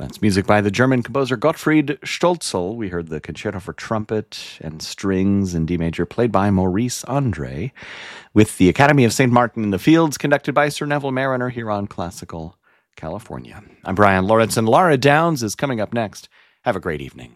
That's music by the German composer Gottfried Stölzl. We heard the Concerto for Trumpet and Strings in D major, played by Maurice Andre, with the Academy of St. Martin in the Fields, conducted by Sir Neville Marriner here on Classical California. I'm Brian Lawrence, and Laura Downs is coming up next. Have a great evening.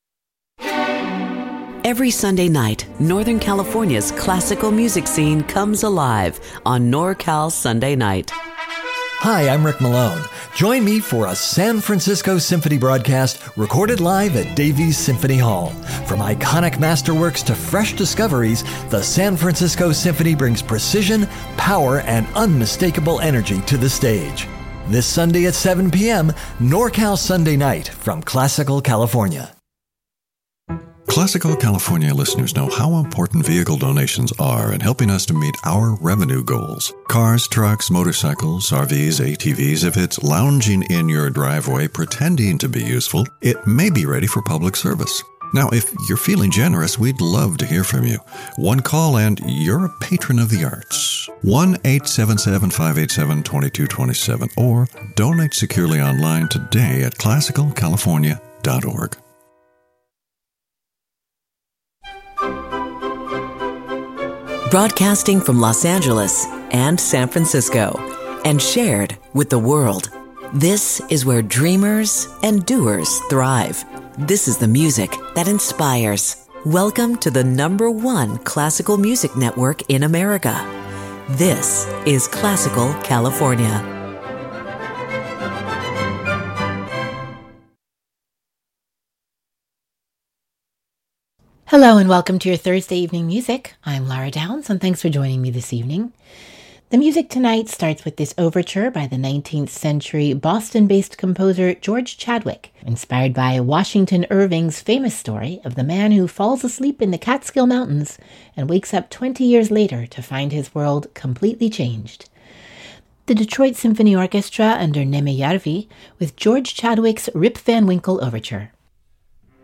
Every Sunday night, Northern California's classical music scene comes alive on NorCal Sunday Night. Hi, I'm Rick Malone. Join me for a San Francisco Symphony broadcast recorded live at Davies Symphony Hall. From iconic masterworks to fresh discoveries, the San Francisco Symphony brings precision, power, and unmistakable energy to the stage. This Sunday at 7 p.m., NorCal Sunday Night from Classical California. Classical California listeners know how important vehicle donations are in helping us to meet our revenue goals. Cars, trucks, motorcycles, RVs, ATVs, if it's lounging in your driveway pretending to be useful, it may be ready for public service. Now, if you're feeling generous, we'd love to hear from you. One call and you're a patron of the arts. 1-877-587-2227 or donate securely online today at classicalcalifornia.org. Broadcasting from Los Angeles and San Francisco and shared with the world. This is where dreamers and doers thrive. This is the music that inspires. Welcome to the #1 classical music network in America. This is Classical California. Hello and welcome to your Thursday evening music. I'm Laura Downs and thanks for joining me this evening. The music tonight starts with this overture by the 19th century Boston-based composer George Chadwick, inspired by Washington Irving's famous story of the man who falls asleep in the Catskill Mountains and wakes up 20 years later to find his world completely changed. The Detroit Symphony Orchestra under Neme Järvi with George Chadwick's Rip Van Winkle Overture.